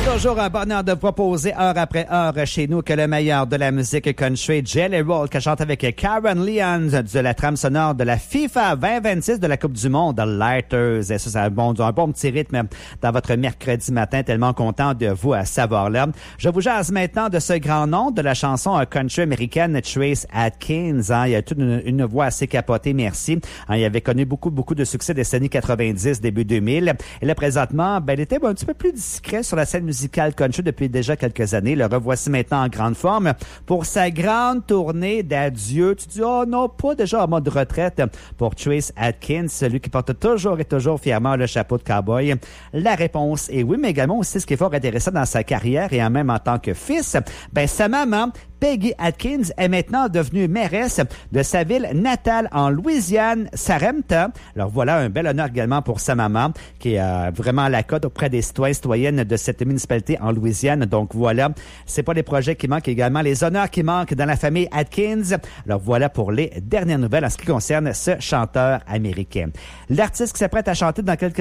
Toujours un bonheur de proposer heure après heure chez nous que le meilleur de la musique country, Jelly Roll, qui chante avec Karen Leon de la trame sonore de la FIFA 2026 de la Coupe du Monde, Lighters. Et ça, c'est un bon petit rythme dans votre mercredi matin. Tellement content de vous savoir là. Je vous jase maintenant de ce grand nom de la chanson country américaine, Trace Atkins. Il a toute une voix assez capotée, merci. Il avait connu beaucoup de succès des années 90, début 2000. Et là, présentement, il était un petit peu plus discret sur la scène musicale country depuis déjà quelques années. Le revoici maintenant en grande forme pour sa grande tournée d'adieu. Tu dis, oh non, pas déjà en mode retraite pour Trace Atkins, celui qui porte toujours et toujours fièrement le chapeau de cowboy. La réponse est oui, mais également aussi ce qui est fort intéressant dans sa carrière et en même en tant que fils, sa maman, Peggy Atkins, est maintenant devenue mairesse de sa ville natale en Louisiane, Sarepta. Alors voilà un bel honneur également pour sa maman qui est vraiment à la cote auprès des citoyens et citoyennes de cette municipalité en Louisiane. Donc voilà, c'est pas les projets qui manquent, également les honneurs qui manquent dans la famille Atkins. Alors voilà pour les dernières nouvelles en ce qui concerne ce chanteur américain. L'artiste qui s'apprête à chanter dans quelques